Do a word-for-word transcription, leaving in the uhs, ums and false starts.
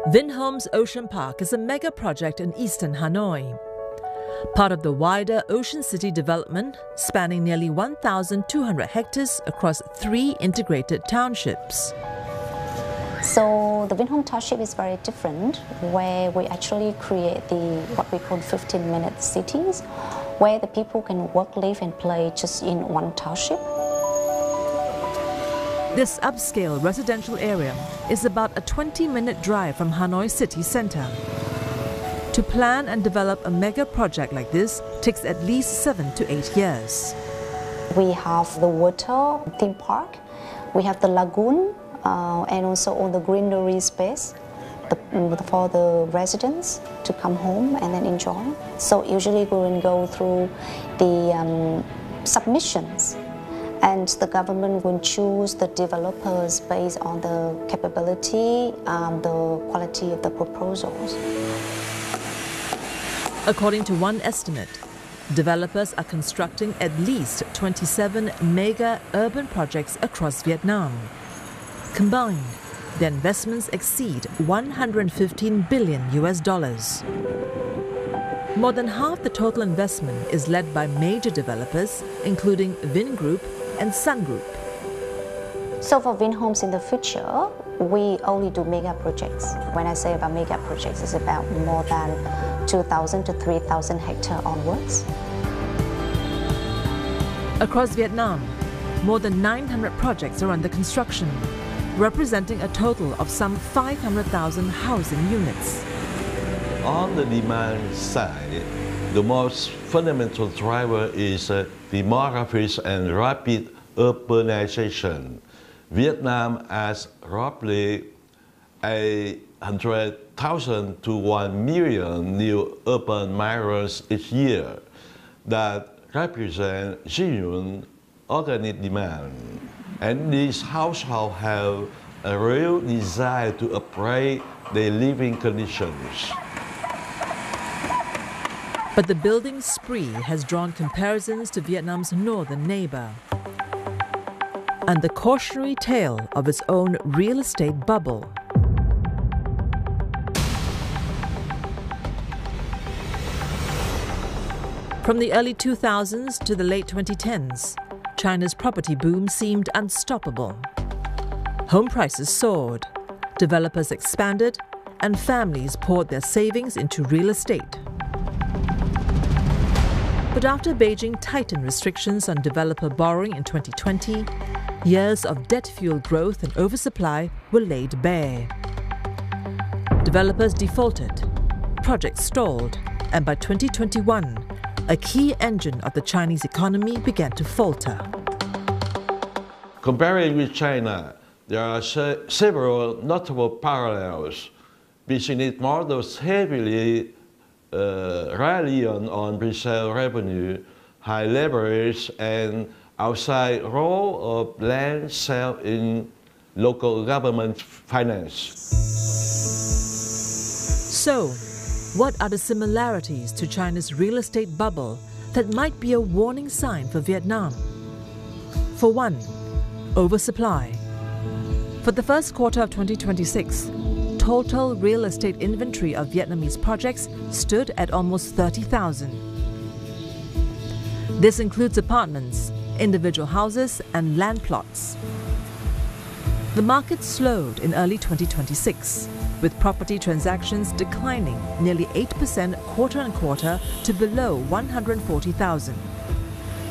Vinhomes Ocean Park is a mega project in eastern Hanoi, part of the wider Ocean City development spanning nearly one thousand two hundred hectares across three integrated townships. So the Vinhomes Township is very different, where we actually create the what we call fifteen minute cities, where the people can work, live and play just in one township. This upscale residential area is about a twenty minute drive from Hanoi city centre. To plan and develop a mega project like this takes at least seven to eight years. We have the water theme park, we have the lagoon, uh, and also all the greenery space the, for the residents to come home and then enjoy. So usually we will go through the um, submissions, and the government will choose the developers based on the capability and the quality of the proposals. According to one estimate, developers are constructing at least twenty-seven mega urban projects across Vietnam. Combined, their investments exceed one hundred fifteen billion U S dollars. More than half the total investment is led by major developers, including Vingroup and Sun Group. So for Vinhomes in the future, we only do mega projects. When I say about mega projects, it's about more than two thousand to three thousand hectares onwards. Across Vietnam, more than nine hundred projects are under construction, representing a total of some five hundred thousand housing units. On the demand side, the most fundamental driver is uh, demography and rapid urbanization. Vietnam has roughly one hundred thousand to one million new urban migrants each year that represent genuine organic demand. And these households have a real desire to upgrade their living conditions. But the building spree has drawn comparisons to Vietnam's northern neighbor and the cautionary tale of its own real estate bubble. From the early two thousands to the late twenty tens, China's property boom seemed unstoppable. Home prices soared, developers expanded, and families poured their savings into real estate. But after Beijing tightened restrictions on developer borrowing in twenty twenty, years of debt-fueled growth and oversupply were laid bare. Developers defaulted, projects stalled, and by twenty twenty-one, a key engine of the Chinese economy began to falter. Comparing with China, there are se several notable parallels. Business models heavily uh, rely on, on resale revenue, high leverage, and outside role of land sale in local government finance. So, what are the similarities to China's real estate bubble that might be a warning sign for Vietnam? For one, oversupply. For the first quarter of twenty twenty-six, total real estate inventory of Vietnamese projects stood at almost thirty thousand. This includes apartments, individual houses and land plots. The market slowed in early twenty twenty-six, with property transactions declining nearly eight percent quarter on quarter to below one hundred forty thousand.